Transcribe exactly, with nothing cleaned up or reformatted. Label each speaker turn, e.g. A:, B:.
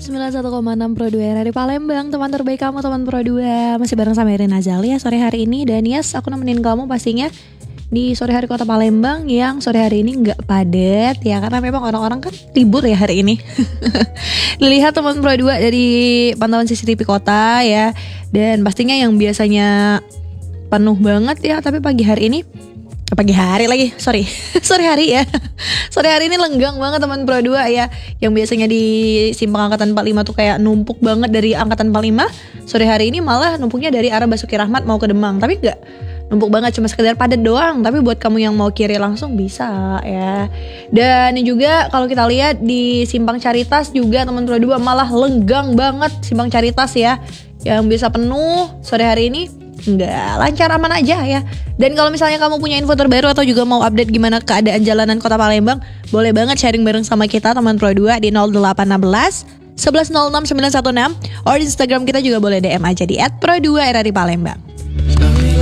A: sembilan puluh satu koma enam Pro dua R R I Palembang. Teman terbaik kamu, teman Pro dua. Masih bareng sama Irina Azalia sore hari ini. Dan yes, aku nemenin kamu pastinya di sore hari kota Palembang yang sore hari ini gak padat ya, karena memang orang-orang kan libur ya hari ini. Dilihat teman Pro dua dari pantauan C C T V kota ya. Dan pastinya yang biasanya penuh banget ya, tapi pagi hari ini pagi hari lagi, sorry sore hari ya. Sore hari ini lenggang banget teman Pro dua ya. Yang biasanya di simpang angkatan empat puluh lima tuh kayak numpuk banget dari angkatan empat puluh lima. Sore hari ini malah numpuknya dari arah Basuki Rahmat mau ke Demang. Tapi gak numpuk banget, cuma sekedar padat doang. Tapi buat kamu yang mau kiri langsung bisa ya. Dan juga kalau kita lihat di simpang Caritas juga teman Pro dua malah lenggang banget simpang Caritas ya. Yang biasa penuh sore hari ini enggak, lancar aman aja ya. Dan kalau misalnya kamu punya info terbaru atau juga mau update gimana keadaan jalanan kota Palembang, boleh banget sharing bareng sama kita teman Pro dua di nol delapan satu enam satu satu nol enam sembilan satu enam, or di Instagram kita juga boleh D M aja di et pro dua R R I Palembang.